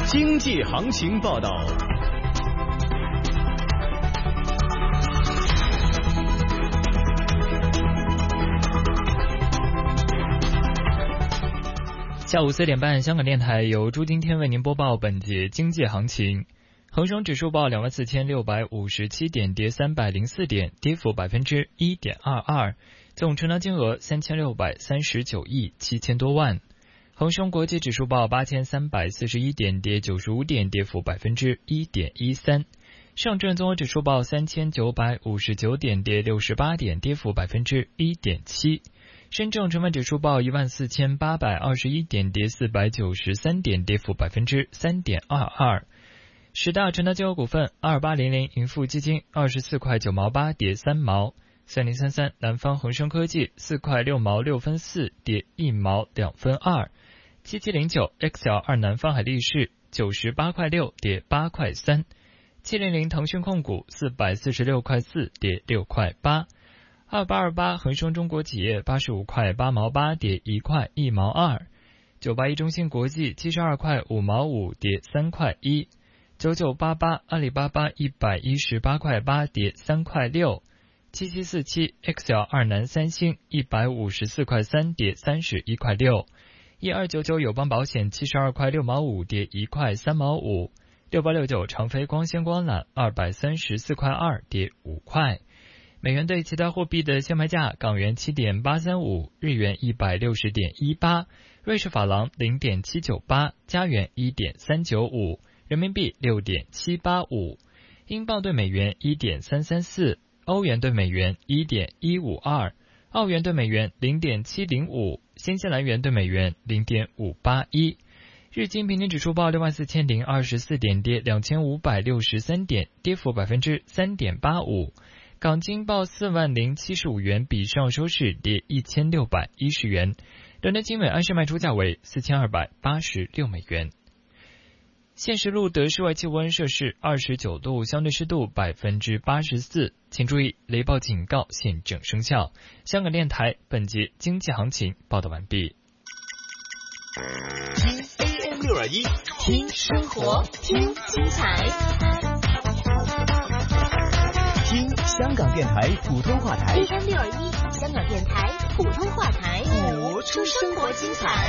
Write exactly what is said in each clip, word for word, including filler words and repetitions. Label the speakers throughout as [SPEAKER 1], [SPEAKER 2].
[SPEAKER 1] 经济行情报道。
[SPEAKER 2] 下午四点半，香港电台由朱今天为您播报本节经济行情。恒生指数报两万四千六百五十七点，跌三百零四点，跌幅百分之一点二二。总成交金额三千六百三十九亿七千多万。恒生国际指数报八千三百四十一点，跌九十五点，跌幅百分之一点一三。上证综合指数报三千九百五十九点，跌六十八点，跌幅百分之一点七。深证成分指数报一万四千八百二十一点，跌四百九十三点，跌幅百分之三点二二。十大成交金额股份：二八零零盈富基金二十四块九毛八，跌三毛；三零三三南方恒生科技四块六毛六分四，跌一毛两分二；七七零九 X L 二南方海力士九十八块六，跌八块三；七零零腾讯控股四百四十六块四，跌六块八。二八二八恒生中国企业八十五块八毛八，跌一块一毛二；九八一中信国际七十二块五毛五，跌三块一；九九八八阿里巴巴一百一十八块八，跌三块六；七七四七 X L 二南三星一百五十四块三，跌三十一块六；一二九九友邦保险七十二块六毛五，跌一块三毛五；六八六九长飞光纤光缆二百三十四块二，跌五块。美元对其他货币的现卖价：港元七点八三五，日元一百六十点一八，瑞士法郎零点七九八，加元一点三九五，人民币六点七八五，英镑对美元一点三三四，欧元对美元一点一五二，澳元对美元零点七零五，新西兰元对美元零点五八一。日经平均指数报六万四千零二十四点，跌两千五百六十三点，跌幅百分之三点八五。港金报四万零七十五元，比上收市跌一千六百一十元。伦敦金每安士卖出价为四千二百八十六美元。现时录得室外气温摄氏二十九度，相对湿度百分之八十四。请注意，雷暴警告现正生效。香港电台本节经济行情报道完毕。
[SPEAKER 1] 听 A M 六二一，
[SPEAKER 3] 听生活，听精彩。
[SPEAKER 1] 听香港电台普通话台
[SPEAKER 3] A M 六二一，香港电台普通话台，
[SPEAKER 1] 活出生活精彩。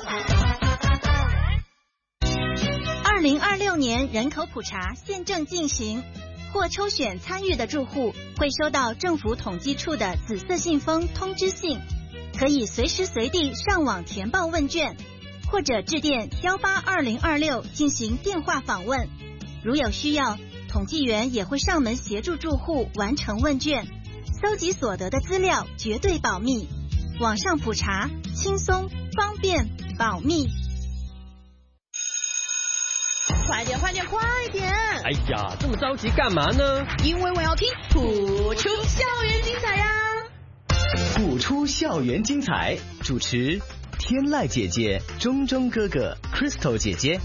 [SPEAKER 4] 二零二六年人口普查现正进行，或抽选参与的住户会收到政府统计处的紫色信封通知信，可以随时随地上网填报问卷，或者致电幺八二零二六进行电话访问。如有需要，统计员也会上门协助住户完成问卷，搜集所得的资料绝对保密。网上普查，轻松、方便、保密。
[SPEAKER 3] 快点，快点，快点！
[SPEAKER 5] 哎呀，这么着急干嘛呢？
[SPEAKER 3] 因为我要听普出校园精彩呀！
[SPEAKER 1] 普出校园精彩，主持天籁姐姐、钟钟哥哥、Crystal 姐姐。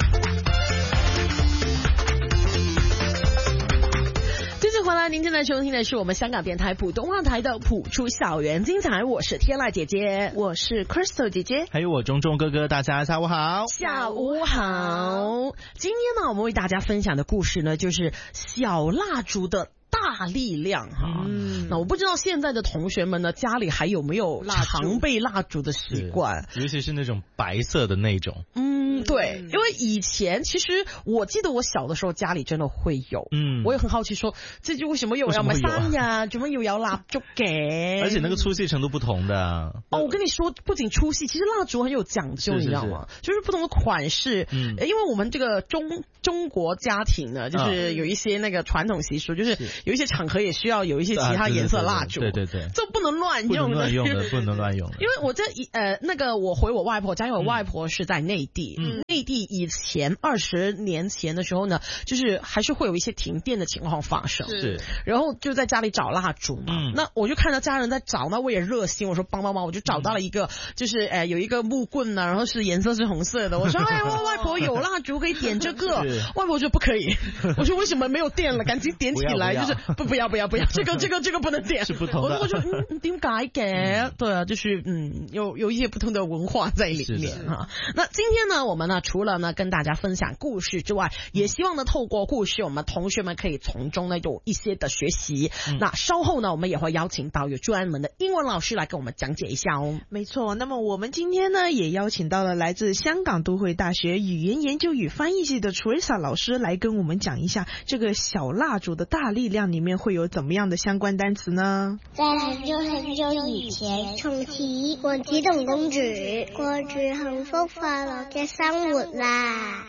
[SPEAKER 3] 回来，您正在收听的是我们香港电台普通话台的普出校园精彩，我是天籁姐姐，我是 Crystal 姐姐，
[SPEAKER 6] 还有我钟钟哥哥，大家下午好。
[SPEAKER 3] 下午好。今天呢，我们为大家分享的故事呢，就是小蜡烛的大力量哈。嗯，那我不知道现在的同学们呢，家里还有没有常备蜡烛的习惯，
[SPEAKER 6] 尤其是那种白色的那种。
[SPEAKER 3] 嗯，对，因为以前其实我记得我小的时候家里真的会有，嗯，我也很好奇說，這就為什麼又有咪生日，做乜又有蠟燭嘅？
[SPEAKER 6] 而且那個粗細程度不同的、啊。
[SPEAKER 3] 哦，我跟你說，不僅粗細，其實蠟燭很有講究，你知道嗎？就是不同的款式，嗯，因為我們這個中中國家庭呢，就是有一些那個傳統習俗，就是有一些場合也需要有一些其他顏色蠟燭，
[SPEAKER 6] 對對對，
[SPEAKER 3] 這不能亂用的，
[SPEAKER 6] 不能亂用的，不能亂用的。
[SPEAKER 3] 因為我這一呃那個我回我外婆家，因為我外婆是在內地。嗯，內地以前二十年前的時候呢，就是還是會有一些停電的情況發生，是，然後就在家裡找蠟燭嘛，嗯，那我就看到家人在找，那我也熱心，我說幫幫忙，我就找到了一個，就是誒、呃、有一個木棍呢，然後是顏色是紅色的，我說哎，我外婆有蠟燭可以點這個，外婆說不可以，我說為什麼沒有電了，趕緊點起來，就是不不要不要不要，这个这个这个不能点，
[SPEAKER 6] 是不同的。
[SPEAKER 3] 我我就嗯點解嘅？對啊，就是嗯有有一些不同的文化在里面啊。那今天呢，我们呢除了呢跟大家分享故事之外，也希望呢透过故事，我们同学们可以从中呢有一些的学习。嗯、那稍后呢，我们也会邀请到有专门的英文老师来跟我们讲解一下哦。
[SPEAKER 7] 没错，那么我们今天呢也邀请到了来自香港都会大学语言研究与翻译系的 Teresa 老师来跟我们讲一下这个小蜡烛的大力量里面会有怎么样的相关单词呢？
[SPEAKER 8] 在很久很久以前，從前王子同公主過住幸福快樂嘅生活啦。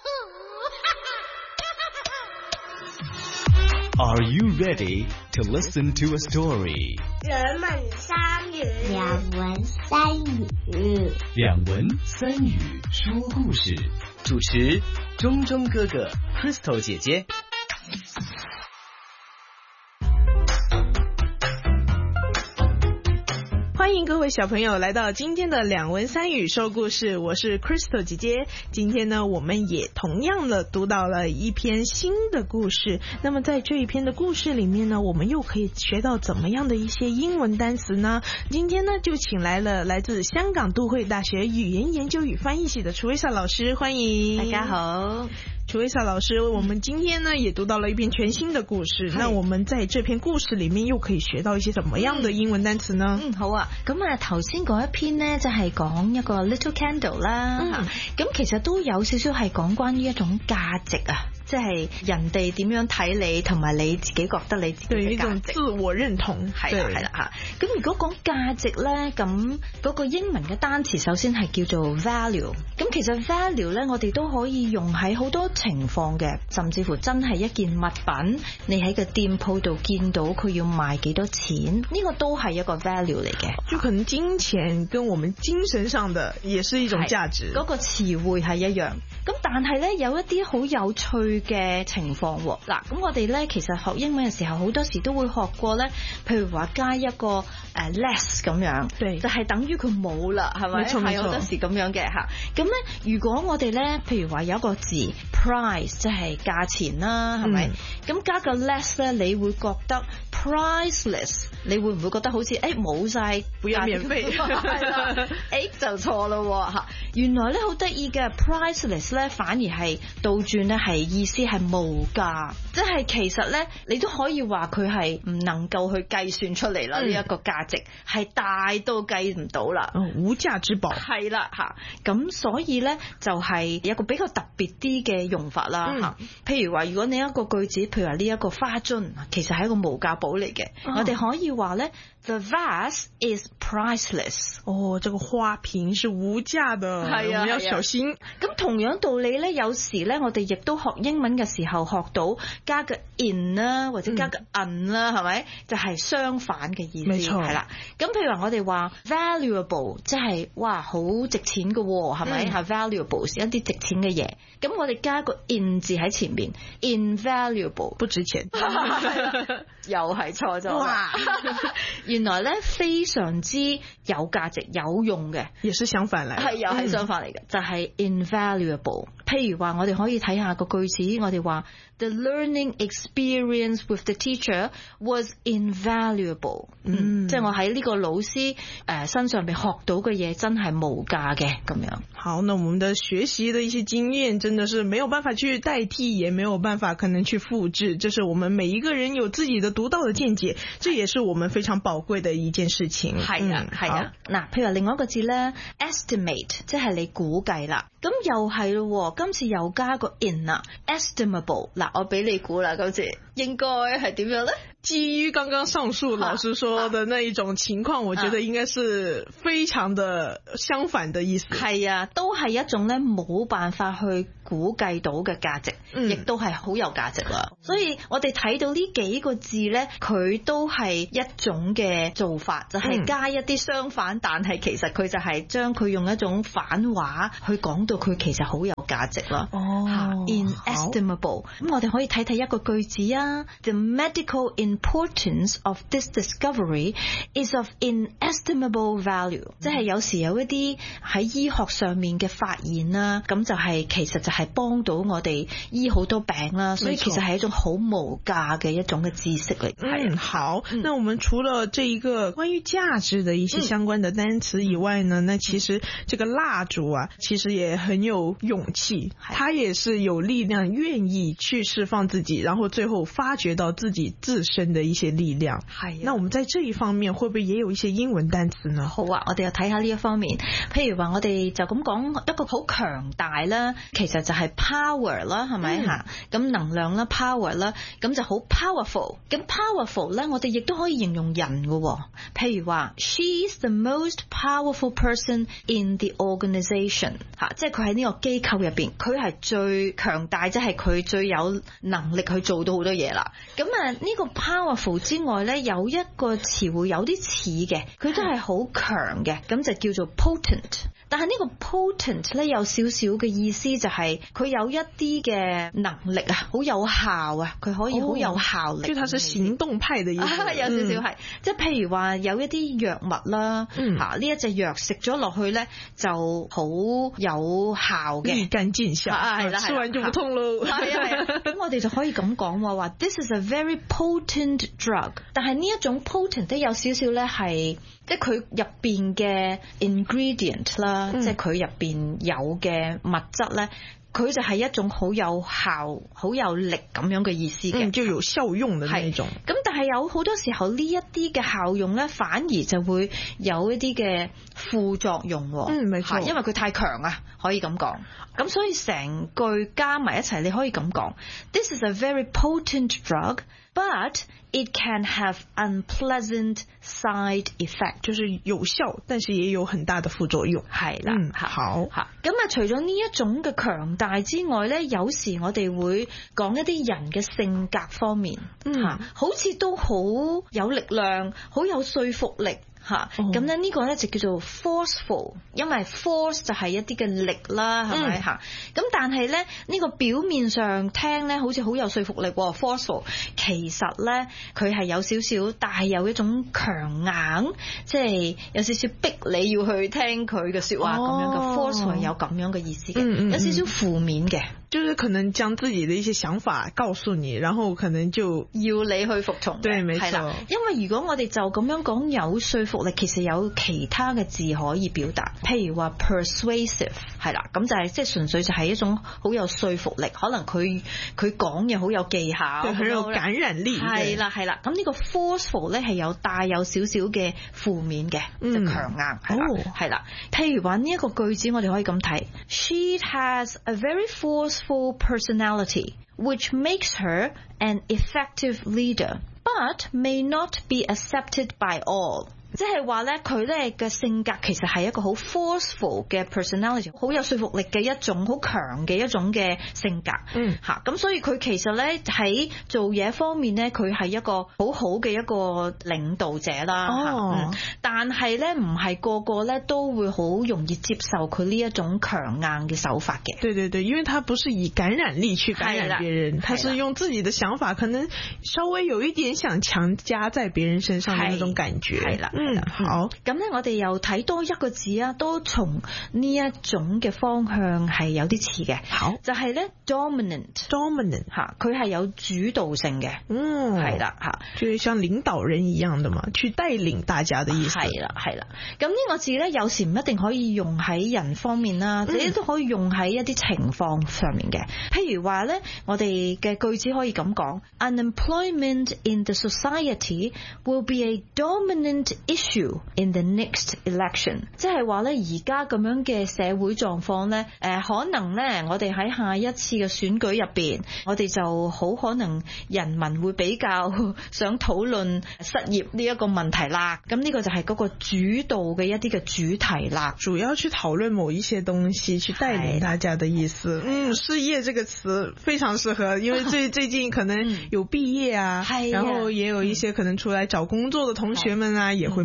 [SPEAKER 1] Are you ready to listen to a story?
[SPEAKER 8] 兩文三語，兩文三語，
[SPEAKER 1] 兩文三語說故事。主持中中哥哥 Crystal 姐姐。
[SPEAKER 7] 欢迎各位小朋友来到今天的两文三语说故事，我是 Crystal 姐姐。今天呢，我们也同样的读到了一篇新的故事。那么在这一篇的故事里面呢，我们又可以学到怎么样的一些英文单词呢？今天呢，就请来了来自香港都会大学语言研究与翻译系的 Teresa 老师，欢迎。
[SPEAKER 9] 大家好。
[SPEAKER 7] Teresa 老師，我們今天呢也讀到了一篇全新的故事，那我們在這篇故事裡面又可以學到一些什麼樣的英文單詞呢？
[SPEAKER 9] 嗯，好啊，咁啊頭先嗰一篇呢就係講一個 little candle 啦，咁、嗯、其實都有少少係講關於一種價值啊，即係人哋點樣睇你，同埋你自己覺得你自己嘅價值，
[SPEAKER 7] 對，一種自我認同，
[SPEAKER 9] 係啦係啦嚇。咁如果講價值咧，咁嗰個英文嘅單詞首先係叫做 value， 咁其實 value 咧我哋都可以用喺好多情況嘅，甚至乎真係一件物品，你喺個店鋪度見到佢要賣幾多錢，呢、這個都係一個 value 嚟嘅。
[SPEAKER 7] 就可能金錢跟我們精神上的也是一種價值，
[SPEAKER 9] 嗰、那個詞彙係一樣。咁但係咧有一啲好有趣嘅情況喎。嗱，咁我哋咧其實學英文嘅時候好多時都會學過咧，譬如話加一個誒、uh, less 咁樣，對，就係、是、等於佢冇啦，係咪？係好多時咁樣嘅嚇。咁咧如果我哋咧譬如話有一個字 price 即係價錢啦，係咪？咁、嗯、加個 less 咧，你會覺得 priceless， 你會唔會覺得好似誒冇晒，不要免費？係啦，誒就錯啦嚇。原來咧好得意嘅 priceless 咧，反而係倒轉咧，係意思係無價，即係其實咧你都可以話佢係唔能夠去計算出嚟啦。呢、嗯、一、這個價值係大到計唔到啦，
[SPEAKER 7] 無價之寶。
[SPEAKER 9] 係啦嚇，咁所以咧就係有一個比較特別啲嘅用法啦嚇、嗯。譬如話，如果你一個句子，譬如話呢一個花樽，其實係一個無價寶嚟嘅、哦，我哋可以話咧 ，the vase is priceless。
[SPEAKER 7] 哦，這個花瓶是無價的，係啊，我們要小心。
[SPEAKER 9] 咁、啊、同樣道理咧，有時咧，我哋亦都學英文嘅時候學到加個 in 啦，或者加個 un 啦，係、嗯、咪？就係、是、相反嘅意思，冇錯，係啦。咁譬如話，我哋話 valuable， 即係哇好值錢嘅喎，係咪？係 valuable 一啲值錢嘅嘢。咁我哋加個 in 字喺前面 ，invaluable
[SPEAKER 7] 不值錢，
[SPEAKER 9] 又係錯咗。哇！原來咧非常之有價值、有用嘅，
[SPEAKER 7] 也是相反嚟，
[SPEAKER 9] 係又係相反嚟嘅、嗯，就係、是、invaluable。譬如話，我哋可以睇下個句子，我哋話 The learning experience with the teacher was invaluable。嗯，即係我喺呢個老師誒、呃、身上邊學到嘅嘢真係無價嘅咁樣。
[SPEAKER 7] 好，那我們的學習的一些經驗真的是沒有辦法去代替，也沒有辦法可能去複製，這是我們每一個人有自己的獨到的見解，這也是我們非常寶貴的一件事情。
[SPEAKER 9] 係啊，係、嗯、啊。嗱，譬如另外一個字咧 ，estimate， 即係你估計啦。咁又係咯，今次又加個 in 啦 ，estimable。嗱，我俾你估啦，今次應該係點樣咧？
[SPEAKER 7] 基於剛剛上述老師說的那一種情況，我覺得應該是非常的相反的意思。
[SPEAKER 9] 係啊，都係一種咧冇辦法去估計到嘅價值，亦都係好有價值啦。所以我哋睇到呢幾個字咧，佢都係一種嘅做法，就係、是、加一啲相反，嗯、但係其實佢就係將佢用一種反話去講到佢其實好有價值啦。哦 ，inestimable。咁我哋可以睇睇一個句子啊 ，The medical in importance of this discovery is of inestimable value， 即係有時有一啲喺醫學上面嘅發現啦，咁就係其實就係幫到我哋醫好多病啦，所以其實係一種好無價嘅一種嘅知識嚟。
[SPEAKER 7] 嗯，好，那我們除了這一個關於價值的一些相關的單詞以外呢，嗯、那其實這個蠟燭啊，其實也很有勇氣，它也是有力量，願意去釋放自己，然後最後發掘到自己自身的一些力量。係，那我們在這一方面會不會也有一些英文單詞呢？
[SPEAKER 9] 好啊，我哋又睇下呢一方面，譬如話我哋就咁講一個好強大啦，其實就係 power 啦，係咪吓？咁、嗯、能量啦 ，power 啦，咁就好 powerful。咁 powerful 咧，我哋亦都可以形容人嘅，譬如話 she's the most powerful person in the organization， 吓，即係佢喺呢個機構入邊，佢係最強大，即係佢最有能力去做到好多嘢啦。咁啊，呢個 powerful 之外咧，有一個詞彙有啲似嘅，佢都係好強嘅，咁就叫做 potent。但係呢個 potent 咧有少少嘅意思就係佢有一啲嘅能力啊，好有效啊，佢可以好有效力。即係佢係行動派嘅意思，啊、有少少係，嗯、即係譬如話有一啲藥物啦，吓呢、嗯、一隻藥食咗落去咧就好有效嘅，立竿見效，係啦，食完就唔痛咯。係啊係啊，咁我哋就可以咁講話話 ，this is a very potent drug。但係呢一種 potent 都有少少咧係。即係佢入邊嘅 ingredient 啦、嗯，即係佢入邊有嘅物質咧，佢就係一種好有效、好有力咁樣嘅意思嘅、嗯，就有效用嘅呢種。咁但係有好多時候呢一啲嘅效用咧，反而就會有一啲嘅副作用。嗯，冇錯，因為佢太強啊，可以咁講。咁所以成句加埋一齊，你可以咁講 ：This is a very potent drug, but it can have unpleasant side effect， 就是有效，但是也有很大的副作用。係啦，嗯，好。吓，咁啊，除咗呢一種嘅強大之外咧，有時我哋會講一啲人嘅性格方面，嗯，吓，好似都好有力量，好有說服力。吓，咁咧呢個咧就叫做 forceful， 因為 force 就係一啲嘅力啦，係咪吓？咁但係咧呢個表面上聽咧好似好有說服力 ，forceful， 其實咧佢係有少少帶有一種強硬，即係有少少逼你要去聽佢嘅說話咁、哦、樣嘅 forceful 有咁樣嘅意思嘅、嗯嗯，有少少負面嘅。就是可能將自己的一些想法告訴你，然後可能就要你去服從。對，沒錯。因為如果我哋就咁樣講有說服力，其實有其他嘅字可以表達，譬如話 persuasive， 係啦，咁就係即係純粹就係一種好有說服力，可能佢佢講嘢好有技巧，對，很有感染力。係啦係啦，咁呢個 forceful 咧係有帶有少少嘅負面嘅，即係強硬，係啦係啦。譬如話呢一個句子，我哋可以咁睇 ：She has a very forceful personality, which makes her an effective leader, but may not be accepted by all. 即係話咧，佢咧嘅性格其實係一個好 forceful 嘅 personality， 好有說服力嘅一種好強嘅一種嘅性格。嗯，吓，咁所以佢其實咧喺做嘢方面咧，佢係一個好好嘅一個領導者啦。哦，嗯、但係咧唔係個個咧都會好容易接受佢呢一種強硬嘅手法嘅。對對對，因為他不是以感染力去感染別人，他是用自己的想法，可能稍微有一點想強加在別人身上的那種感覺。係啦。嗯，好。咁咧，我哋又睇多一個字啊，都從呢一種嘅方向係有啲似嘅。好，就係咧 dominant，dominant 吓，佢係有主導性嘅。嗯，係啦吓，就係像領導人一樣的嘛，去帶領大家的意思。係啦係啦。咁呢個字咧，有時唔一定可以用喺人方面啦，自己都可以用喺一啲情況上面嘅。譬如話咧，我哋嘅句子可以咁講 ：Unemployment in the society will be a dominant issue in the next election， 即係話咧，而家咁樣嘅社會狀況咧，誒，可能咧，我哋喺下一次嘅選舉入邊，我哋就好可能人民會比較想討論失業呢一個問題啦。咁呢個就係嗰個主導嘅一啲嘅主題啦，主要去討論某一些東西，去帶領大家的意思。嗯，失業這個詞非常適合，因為最最近可能有畢業啊，然後也有一些可能出來找工作的同學們啊，也會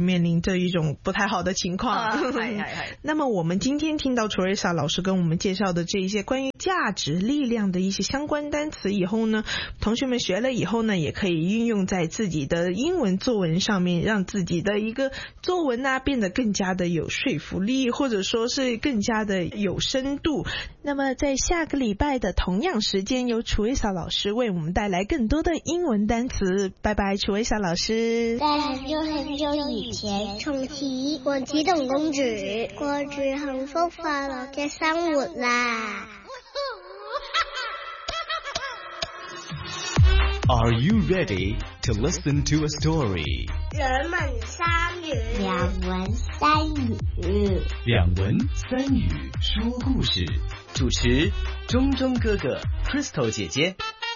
[SPEAKER 7] 面临着一种不太好的情况。
[SPEAKER 3] 啊、嗨嗨嗨
[SPEAKER 7] 那么我们今天听到 Teresa 老师跟我们介绍的这一些关于价值力量的一些相关单词以后呢，同学们学了以后呢，也可以运用在自己的英文作文上面，让自己的一个作文啊变得更加的有说服力，或者说是更加的有深度。那么在下个礼拜的同样时间，由 Teresa 老师为我们带来更多的英文单词。拜拜 Teresa 老師。
[SPEAKER 8] 在很久很久以前，從前王子同公主過住幸福快樂嘅生活啦。
[SPEAKER 1] Are you ready to listen to a story?
[SPEAKER 8] 兩文三語，兩文三語，
[SPEAKER 1] 兩文三語說故事。主持中中哥哥 Crystal 姐姐。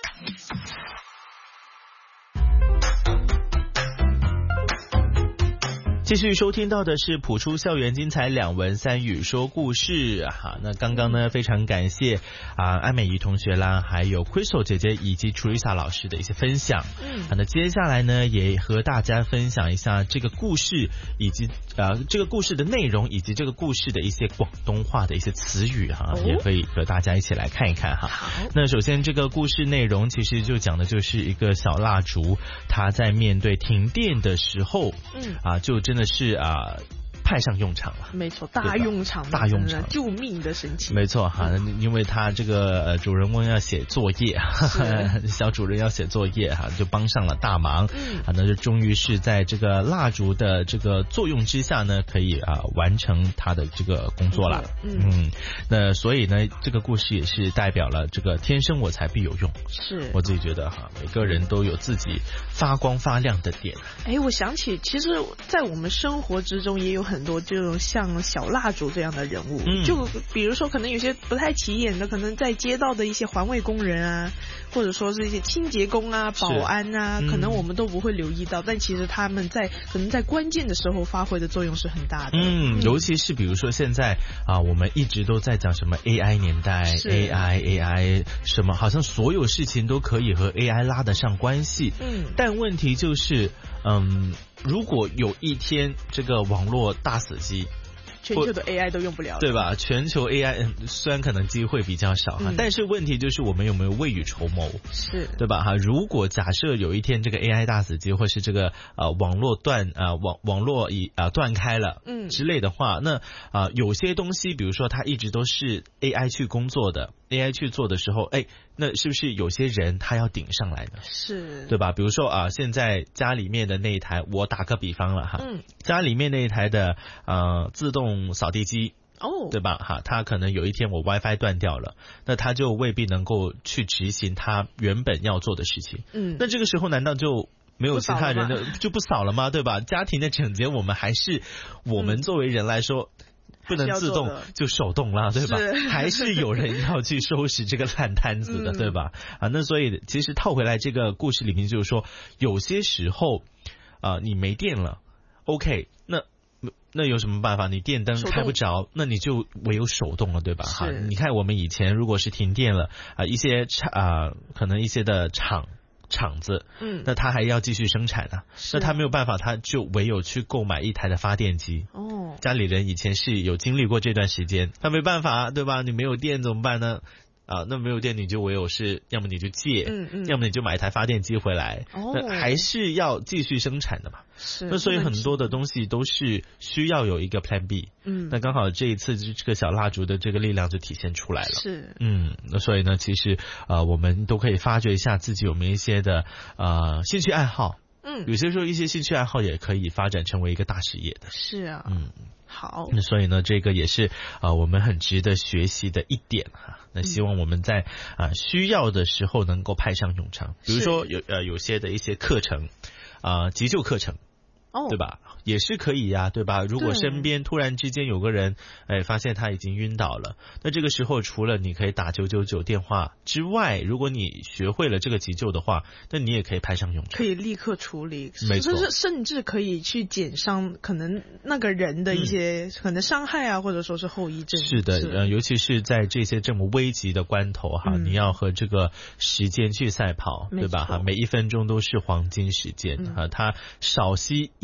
[SPEAKER 6] 继续收听到的是谱出校园精彩两文三语说故事哈。那刚刚呢，非常感谢啊安美仪同学啦，还有 Crystal 姐姐以及 Teresa 老师的一些分享。嗯，那接下来呢，也和大家分享一下这个故事以及呃这个故事的内容，以及这个故事的一些广东话的一些词语哈，哦、也可以和大家一起来看一看哈。好，那首先这个故事内容其实就讲的就是一个小蜡烛，它在面对停电的时候，嗯啊就真的是啊派上用场了。
[SPEAKER 3] 没错，大用场，
[SPEAKER 6] 大用场，
[SPEAKER 3] 救命的神器。
[SPEAKER 6] 没错哈，嗯、因为他这个呃主人翁要写作业，小主人要写作业哈，就帮上了大忙。嗯，啊，那就终于是在这个蜡烛的这个作用之下呢，可以啊完成他的这个工作了。嗯，嗯那所以呢，这个故事也是代表了这个天生我材必有用。
[SPEAKER 3] 是，
[SPEAKER 6] 我自己觉得哈，每个人都有自己发光发亮的点。
[SPEAKER 3] 哎，我想起，其实，在我们生活之中也有很多这种像小蜡烛这样的人物。嗯，就比如说，可能有些不太起眼的，可能在街道的一些环卫工人啊，或者说是一些清洁工啊、保安啊，嗯、可能我们都不会留意到，但其实他们在可能在关键的时候发挥的作用是很大的。
[SPEAKER 6] 嗯，尤其是比如说现在啊，我们一直都在讲什么 A I 年代 ，A I A I 什么，好像所有事情都可以和 A I 拉得上关系。嗯，但问题就是，嗯，如果有一天这个网络大死机，
[SPEAKER 3] 全球的 A I 都用不了了，
[SPEAKER 6] 对吧？全球 A I 虽然可能机会比较少哈、嗯，但是问题就是我们有没有未雨绸缪，
[SPEAKER 3] 是
[SPEAKER 6] 对吧？哈，如果假设有一天这个 A I 大死机，或是这个呃网络断呃网网络已啊、呃、断开了，嗯之类的话，那啊、呃、有些东西，比如说它一直都是 A I 去工作的 ，A I 去做的时候，哎，那是不是有些人他要顶上来呢？
[SPEAKER 3] 是，
[SPEAKER 6] 对吧？比如说啊、呃，现在家里面的那一台，我打个比方了哈，嗯，家里面那一台的呃自动扫地机哦，对吧？哈，它可能有一天我 WiFi 断掉了，那它就未必能够去执行它原本要做的事情。嗯，那这个时候难道就没有其他人的就不扫了吗？对吧？家庭的整洁，我们还是我们作为人来说。嗯不能自动就手动了，对吧？还是有人要去收拾这个烂摊子的，嗯、对吧？啊，那所以其实套回来这个故事里面就是说，有些时候啊、呃，你没电了 ，OK， 那那有什么办法？你电灯开不着，那你就唯有手动了，对吧？哈，你看我们以前如果是停电了啊、呃，一些厂啊、呃，可能一些的厂。厂子，嗯，那他还要继续生产啊，那他没有办法，他就唯有去购买一台的发电机。哦，家里人以前是有经历过这段时间，他没办法，对吧？你没有电怎么办呢？啊，那没有电你就唯有是，要么你就借，嗯嗯，要么你就买一台发电机回来，哦，那还是要继续生产的嘛。是，那所以很多的东西都是需要有一个 Plan B， 嗯，那刚好这一次这个小蜡烛的这个力量就体现出来了。是，嗯，那所以呢，其实呃，我们都可以发掘一下自己有没有一些的呃兴趣爱好，嗯，有些时候一些兴趣爱好也可以发展成为一个大事业的。
[SPEAKER 3] 是啊，
[SPEAKER 6] 嗯。
[SPEAKER 3] 好，
[SPEAKER 6] 那所以呢，这个也是啊、呃，我们很值得学习的一点哈。那希望我们在啊、呃、需要的时候能够派上用场，比如说有呃有些的一些课程啊、呃、急救课程，哦，对吧？也是可以呀、啊，对吧？如果身边突然之间有个人，哎，发现他已经晕倒了，那这个时候除了你可以打九九九电话之外，如果你学会了这个急救的话，那你也可以派上用场，
[SPEAKER 3] 可以立刻处理，
[SPEAKER 6] 没错，
[SPEAKER 3] 甚至甚至可以去减伤可能那个人的一些、嗯、可能伤害啊，或者说是后遗症。
[SPEAKER 6] 是的，是呃，尤其是在这些这么危急的关头哈、嗯，你要和这个时间去赛跑，对吧？哈，每一分钟都是黄金时间、嗯、啊，它少吸一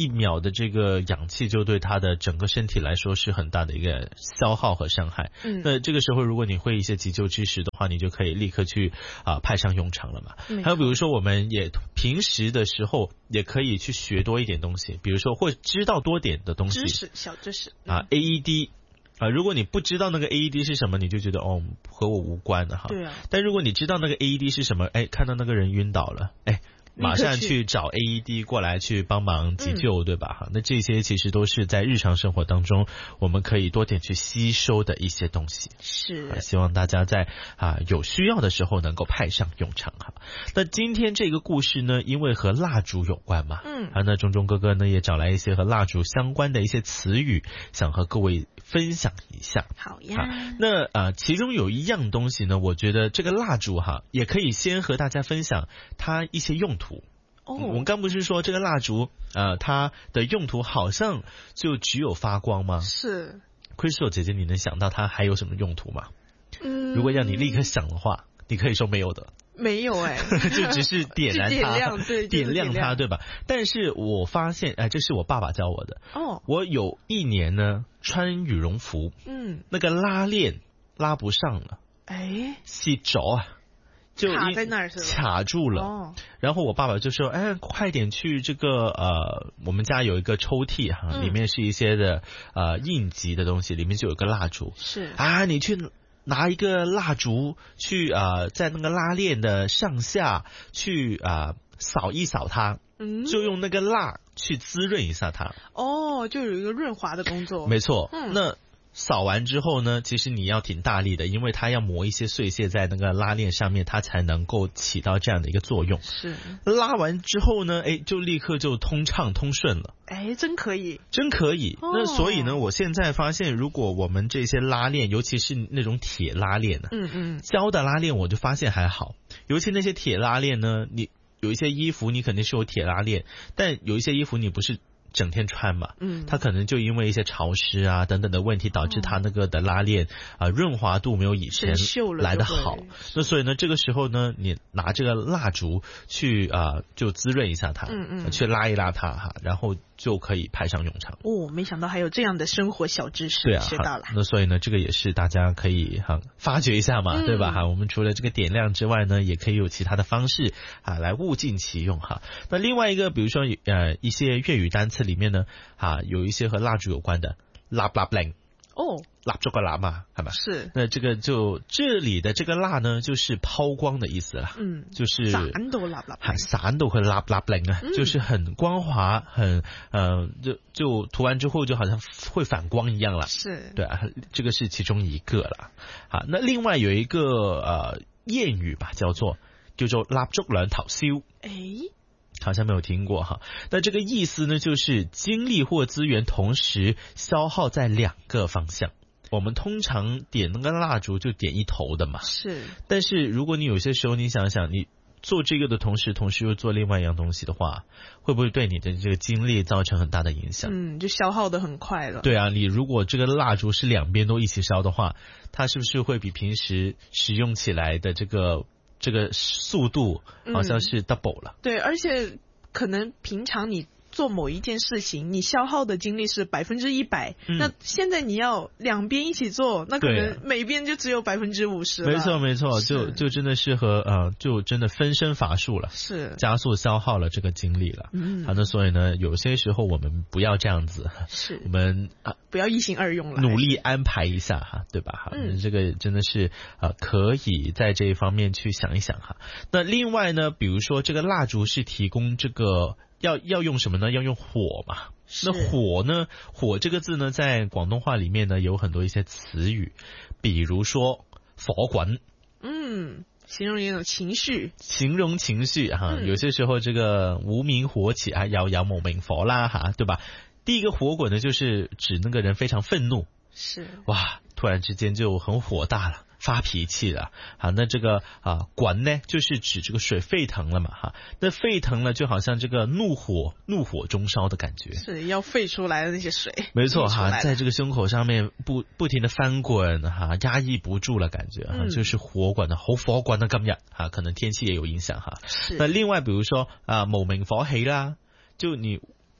[SPEAKER 6] 一秒的这个氧气就对他的整个身体来说是很大的一个消耗和伤害。嗯，那这个时候如果你会一些急救知识的话，你就可以立刻去啊、呃、派上用场了嘛。还有比如说我们也平时的时候也可以去学多一点东西，比如说或知道多点的东西，
[SPEAKER 7] 知识小知识
[SPEAKER 6] 啊 A E D。啊，如果你不知道那个 A E D 是什么，你就觉得哦和我无关的哈。
[SPEAKER 7] 对啊。
[SPEAKER 6] 但如果你知道那个 A E D 是什么，哎，看到那个人晕倒了，哎，马上去找 A E D 过来去帮忙急救，嗯、对吧？哈，那这些其实都是在日常生活当中我们可以多点去吸收的一些东西。
[SPEAKER 7] 是。
[SPEAKER 6] 啊、希望大家在啊有需要的时候能够派上用场哈。那今天这个故事呢，因为和蜡烛有关嘛，嗯，啊，那钟钟哥哥呢也找来一些和蜡烛相关的一些词语，想和各位分享一下。
[SPEAKER 7] 好呀。
[SPEAKER 6] 啊、那啊，其中有一样东西呢，我觉得这个蜡烛哈，也可以先和大家分享它一些用途。哦，我们刚不是说这个蜡烛，呃，它的用途好像就只有发光吗？
[SPEAKER 7] 是。
[SPEAKER 6] Crystal 姐姐，你能想到它还有什么用途吗？嗯，如果让你立刻想的话，你可以说没有的。
[SPEAKER 7] 没有哎、
[SPEAKER 6] 欸，就只是点燃它，
[SPEAKER 7] 点亮对，
[SPEAKER 6] 点亮它，对吧？但是我发现，哎，这是我爸爸教我的。哦，我有一年呢穿羽绒服，嗯，那个拉链拉不上了，哎，洗着啊，就
[SPEAKER 7] 卡在那儿是吧？
[SPEAKER 6] 卡住了。哦，然后我爸爸就说，哎，快点去这个呃，我们家有一个抽屉哈，嗯、里面是一些的呃应急的东西，里面就有个蜡烛。
[SPEAKER 7] 是
[SPEAKER 6] 啊，你去拿一个蜡烛去啊、呃，在那个拉链的上下去啊、呃、扫一扫它，嗯，就用那个蜡去滋润一下它。
[SPEAKER 7] 哦，就有一个润滑的工作。
[SPEAKER 6] 没错，嗯，那扫完之后呢，其实你要挺大力的，因为它要磨一些碎屑在那个拉链上面，它才能够起到这样的一个作用。
[SPEAKER 7] 是。
[SPEAKER 6] 拉完之后呢，哎，就立刻就通畅通顺了。
[SPEAKER 7] 哎，真可以，
[SPEAKER 6] 真可以。哦、那所以呢，我现在发现，如果我们这些拉链，尤其是那种铁拉链呢，嗯嗯，胶的拉链我就发现还好，尤其那些铁拉链呢，你有一些衣服你肯定是有铁拉链，但有一些衣服你不是整天穿嘛，嗯，它可能就因为一些潮湿啊等等的问题，导致它那个的拉链啊、呃、润滑度没有以前来得好。那所以呢，这个时候呢，你拿这个蜡烛去啊、呃、就滋润一下它，嗯嗯，去拉一拉它哈，然后就可以派上用场。
[SPEAKER 7] 哦，没想到还有这样的生活小知识，
[SPEAKER 6] 对啊，
[SPEAKER 7] 学到了。
[SPEAKER 6] 那所以呢，这个也是大家可以哈发掘一下嘛，嗯、对吧？哈，我们除了这个点亮之外呢，也可以有其他的方式啊来物尽其用哈。那另外一个，比如说呃一些粤语单词里面呢，啊有一些和蜡烛有关的，蜡蜡亮。
[SPEAKER 7] 哦，
[SPEAKER 6] 蜡烛个蜡嘛，係嘛？
[SPEAKER 7] 是。
[SPEAKER 6] 那这个就这里的这个蜡呢，就是抛光的意思啦。嗯，就是
[SPEAKER 7] 散到蠟蠟，
[SPEAKER 6] 散到佢蠟蠟亮啊，就是很光滑，很呃，就就涂完之後就好像會反光一樣啦。
[SPEAKER 7] 是。
[SPEAKER 6] 對啊，這個是其中一個啦。好，那另外有一個呃諺語吧，叫做叫做蠟燭兩頭燒。誒。好像沒有聽過哈，那這個意思呢，就是精力或資源同時消耗在兩個方向。我們通常點那個蠟燭就點一頭的嘛，
[SPEAKER 7] 是。
[SPEAKER 6] 但是如果你有些時候你想想，你做這個的同時，同時又做另外一樣東西的話，會不會對你的這個精力造成很大的影響？
[SPEAKER 7] 嗯，就消耗得很快了。
[SPEAKER 6] 對啊，你如果這個蠟燭是兩邊都一起燒的話，它是不是會比平時使用起來的這個這個速度好像是 double 了、嗯、
[SPEAKER 7] 對，而且可能平常你做某一件事情，你消耗的精力是百分之一百，那現在你要兩邊一起做，那可能每邊就只有百分之五十。
[SPEAKER 6] 沒錯沒錯，就就真的適合呃，就真的分身乏術了，
[SPEAKER 7] 是
[SPEAKER 6] 加速消耗了這個精力了。嗯，好，那所以呢，有些時候我們不要這樣子，
[SPEAKER 7] 是，
[SPEAKER 6] 我們啊
[SPEAKER 7] 不要一心二用了，
[SPEAKER 6] 努力安排一下哈，對吧？哈，嗯，這個真的是呃可以在這一方面去想一想哈。那另外呢，比如說這個蠟燭是提供這個。要要用什麼呢？要用火嘛。那火呢？火這個字呢，在廣東話裏面呢，有很多一些詞語，比如說火滾。
[SPEAKER 7] 嗯，形容一種情緒。
[SPEAKER 6] 形容情緒哈、嗯，有些時候這個無名火起啊，有有無名火啦哈，對吧？第一個火滾呢，就是指那個人非常憤怒。
[SPEAKER 7] 是。
[SPEAKER 6] 哇，突然之間就很火大了。發脾氣了，好，那這個啊滾呢，就是指這個水沸騰了嘛，哈，那沸騰了就好像這個怒火怒火中燒的感覺，
[SPEAKER 7] 是要沸出來的那些水，
[SPEAKER 6] 沒錯哈，在這個胸口上面不不停的翻滾哈，壓抑不住了感覺哈、嗯，就是火滾的好火滾的今日哈，可能天氣也有影響哈。那另外比如說啊無名火起啦，就你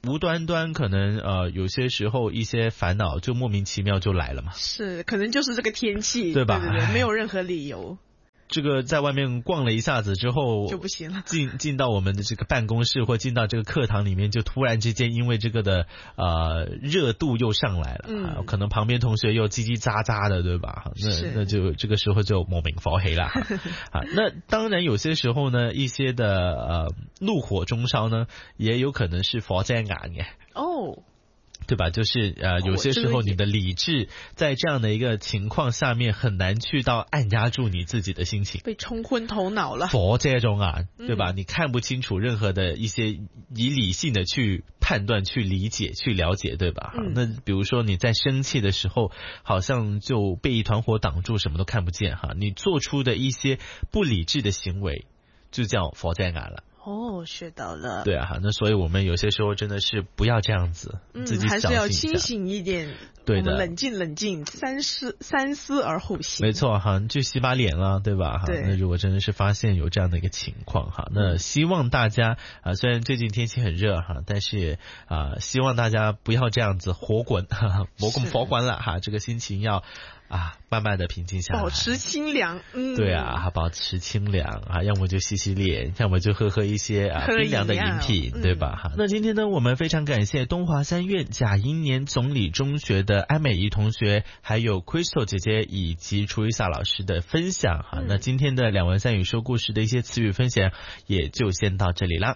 [SPEAKER 6] 无端端可能呃有些时候一些烦恼就莫名其妙就来了嘛。
[SPEAKER 7] 是，可能就是这个天气，
[SPEAKER 6] 对吧？
[SPEAKER 7] 对对对，没有任何理由。
[SPEAKER 6] 这个在外面逛了一下子之后
[SPEAKER 7] 就不行了，
[SPEAKER 6] 进进到我们的这个办公室或进到这个课堂里面，就突然之间因为这个的呃热度又上来了，嗯啊、可能旁边同学又叽叽喳喳的，对吧？那那就这个时候就莫名佛黑了啊。那当然有些时候呢，一些的呃怒火中烧呢，也有可能是佛在眼嘅
[SPEAKER 7] 哦。
[SPEAKER 6] 对吧？就是呃，有些时候你的理智在这样的一个情况下面很难去到按压住你自己的心情，
[SPEAKER 7] 被冲昏头脑了。
[SPEAKER 6] 佛这种啊，对吧？嗯、你看不清楚任何的一些以理性的去判断、去理解、去了解，对吧？嗯、那比如说你在生气的时候，好像就被一团火挡住，什么都看不见哈。你做出的一些不理智的行为，就叫佛在眼了。
[SPEAKER 7] 哦，学到了。
[SPEAKER 6] 对啊，那所以我们有些时候真的是不要这样子，
[SPEAKER 7] 嗯、
[SPEAKER 6] 自己小心一下，
[SPEAKER 7] 还是要清醒一点。
[SPEAKER 6] 对的，
[SPEAKER 7] 我们冷静冷静，三思三思而后行。
[SPEAKER 6] 没错哈，就洗把脸了，对吧？哈，
[SPEAKER 7] 对。
[SPEAKER 6] 那如果真的是发现有这样的一个情况哈，那希望大家啊，虽然最近天气很热哈，但是啊，希望大家不要这样子火滚，魔滚佛滚了哈，这个心情要。啊，慢慢的平静下来，
[SPEAKER 7] 保持清凉。嗯，
[SPEAKER 6] 对啊，保持清凉啊，要么就洗洗脸，要么就喝喝一些啊冰凉的饮品，对吧？哈、嗯，那今天呢，我们非常感谢东华三院贾英年总理中学的安美仪同学，还有 Crystal 姐姐以及楚伊萨老师的分享哈、嗯。那今天的两文三语说故事的一些词语分享也就先到这里啦。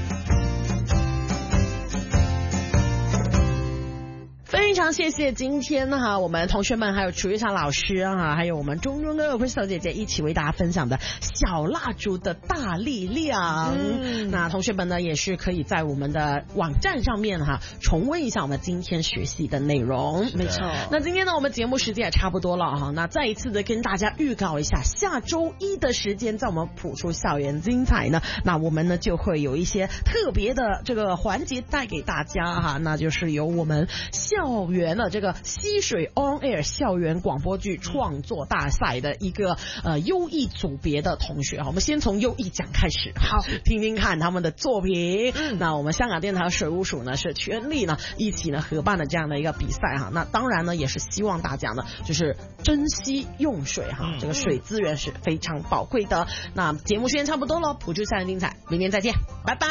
[SPEAKER 3] 非常谢谢今天哈我们同学们还有楚月霞老师啊，还有我们中中的 Crystal 姐姐一起为大家分享的小蜡烛的大力量。嗯，那同学们呢也是可以在我们的网站上面哈重温一下我们今天学习的内容。
[SPEAKER 7] 没错。
[SPEAKER 3] 那今天呢我们节目时间也差不多了哈，那再一次的跟大家预告一下，下周一的时间在我们谱出校园精彩呢，那我们呢就会有一些特别的这个环节带给大家哈，那就是由我们校园的这个溪水 On Air 校园广播剧创作大赛的一个呃优异组别的同学，我们先从优异奖开始，好，听听看他们的作品。嗯，那我们香港电台水务署呢是全力呢一起呢合办的这样的一个比赛哈，那当然呢也是希望大家呢就是珍惜用水哈，这个水资源是非常宝贵的。那节目时间差不多了，谱出校园精彩，明天再见，拜拜。